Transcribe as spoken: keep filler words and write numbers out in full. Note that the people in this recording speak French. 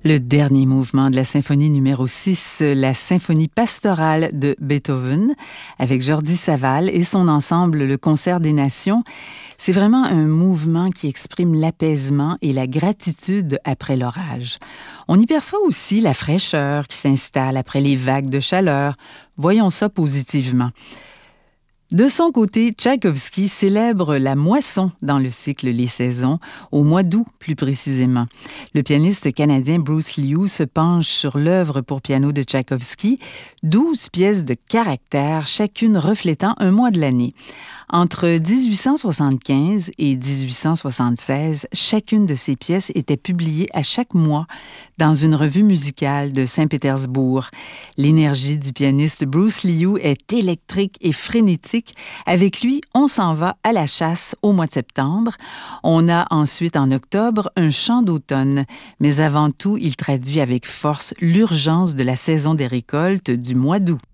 Le dernier mouvement de la symphonie numéro six, la symphonie pastorale de Beethoven, avec Jordi Savall et son ensemble, le Concert des Nations. C'est vraiment un mouvement qui exprime l'apaisement et la gratitude après l'orage. On y perçoit aussi la fraîcheur qui s'installe après les vagues de chaleur. Voyons ça positivement. De son côté, Tchaïkovski célèbre la moisson dans le cycle Les Saisons, au mois d'août plus précisément. Le pianiste canadien Bruce Liu se penche sur l'œuvre pour piano de Tchaïkovski, douze pièces de caractère, chacune reflétant un mois de l'année. Entre dix-huit cent soixante-quinze et dix-huit cent soixante-seize, chacune de ces pièces était publiée à chaque mois dans une revue musicale de Saint-Pétersbourg. L'énergie du pianiste Bruce Liu est électrique et frénétique. Avec lui, on s'en va à la chasse au mois de septembre. On a ensuite en octobre un chant d'automne. Mais avant tout, il traduit avec force l'urgence de la saison des récoltes du mois d'août.